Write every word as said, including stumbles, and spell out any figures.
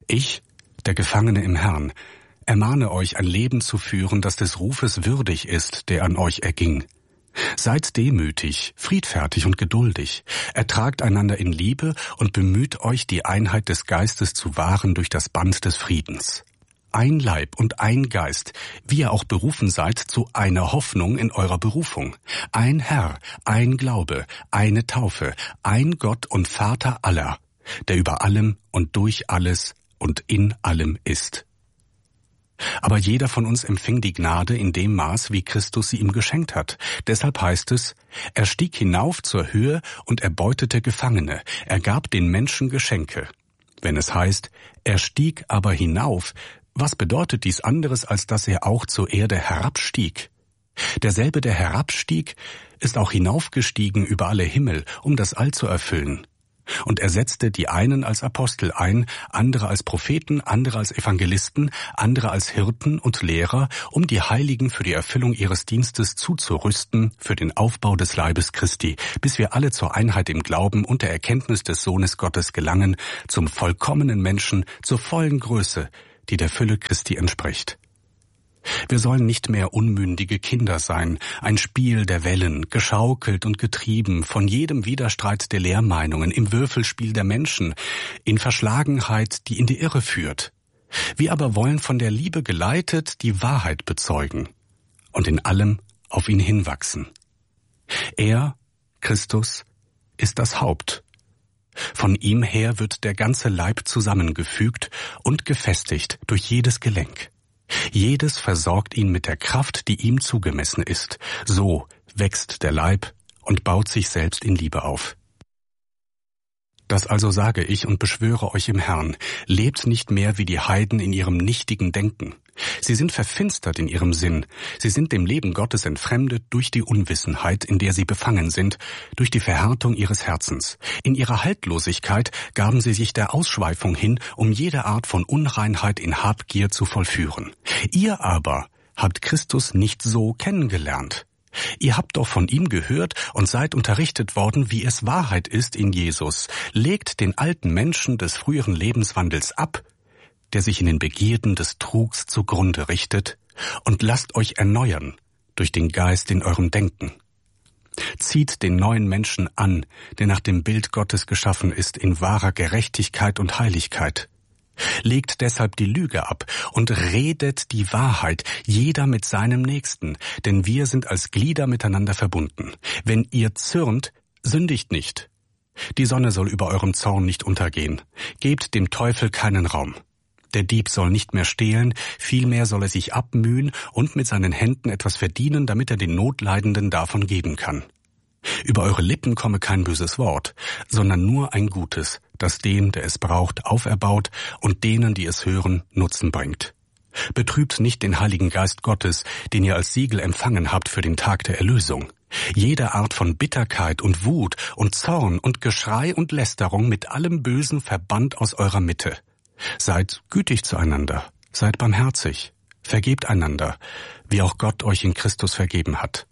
Ich, der Gefangene im Herrn, ermahne euch, ein Leben zu führen, das des Rufes würdig ist, der an euch erging. Seid demütig, friedfertig und geduldig, ertragt einander in Liebe und bemüht euch, die Einheit des Geistes zu wahren durch das Band des Friedens. Ein Leib und ein Geist, wie ihr auch berufen seid zu einer Hoffnung in eurer Berufung. Ein Herr, ein Glaube, eine Taufe, ein Gott und Vater aller, der über allem und durch alles und in allem ist. Aber jeder von uns empfing die Gnade in dem Maß, wie Christus sie ihm geschenkt hat. Deshalb heißt es, er stieg hinauf zur Höhe und erbeutete Gefangene, er gab den Menschen Geschenke. Wenn es heißt, er stieg aber hinauf, was bedeutet dies anderes, als dass er auch zur Erde herabstieg? Derselbe, der herabstieg, ist auch hinaufgestiegen über alle Himmel, um das All zu erfüllen. Und er setzte die einen als Apostel ein, andere als Propheten, andere als Evangelisten, andere als Hirten und Lehrer, um die Heiligen für die Erfüllung ihres Dienstes zuzurüsten, für den Aufbau des Leibes Christi, bis wir alle zur Einheit im Glauben und der Erkenntnis des Sohnes Gottes gelangen, zum vollkommenen Menschen, zur vollen Größe, die der Fülle Christi entspricht. Wir sollen nicht mehr unmündige Kinder sein, ein Spiel der Wellen, geschaukelt und getrieben von jedem Widerstreit der Lehrmeinungen, im Würfelspiel der Menschen, in Verschlagenheit, die in die Irre führt. Wir aber wollen von der Liebe geleitet die Wahrheit bezeugen und in allem auf ihn hinwachsen. Er, Christus, ist das Haupt. Von ihm her wird der ganze Leib zusammengefügt und gefestigt durch jedes Gelenk. Jedes versorgt ihn mit der Kraft, die ihm zugemessen ist. So wächst der Leib und baut sich selbst in Liebe auf. Das also sage ich und beschwöre euch im Herrn, lebt nicht mehr wie die Heiden in ihrem nichtigen Denken. Sie sind verfinstert in ihrem Sinn, sie sind dem Leben Gottes entfremdet durch die Unwissenheit, in der sie befangen sind, durch die Verhärtung ihres Herzens. In ihrer Haltlosigkeit gaben sie sich der Ausschweifung hin, um jede Art von Unreinheit in Habgier zu vollführen. Ihr aber habt Christus nicht so kennengelernt. Ihr habt doch von ihm gehört und seid unterrichtet worden, wie es Wahrheit ist in Jesus. Legt den alten Menschen des früheren Lebenswandels ab, der sich in den Begierden des Trugs zugrunde richtet, und lasst euch erneuern durch den Geist in eurem Denken. Zieht den neuen Menschen an, der nach dem Bild Gottes geschaffen ist, in wahrer Gerechtigkeit und Heiligkeit. Legt deshalb die Lüge ab und redet die Wahrheit, jeder mit seinem Nächsten, denn wir sind als Glieder miteinander verbunden. Wenn ihr zürnt, sündigt nicht. Die Sonne soll über eurem Zorn nicht untergehen. Gebt dem Teufel keinen Raum. Der Dieb soll nicht mehr stehlen, vielmehr soll er sich abmühen und mit seinen Händen etwas verdienen, damit er den Notleidenden davon geben kann. Über eure Lippen komme kein böses Wort, sondern nur ein Gutes, das dem, der es braucht, auferbaut und denen, die es hören, Nutzen bringt. Betrübt nicht den Heiligen Geist Gottes, den ihr als Siegel empfangen habt für den Tag der Erlösung. Jede Art von Bitterkeit und Wut und Zorn und Geschrei und Lästerung mit allem Bösen verbannt aus eurer Mitte. Seid gütig zueinander, seid barmherzig, vergebt einander, wie auch Gott euch in Christus vergeben hat.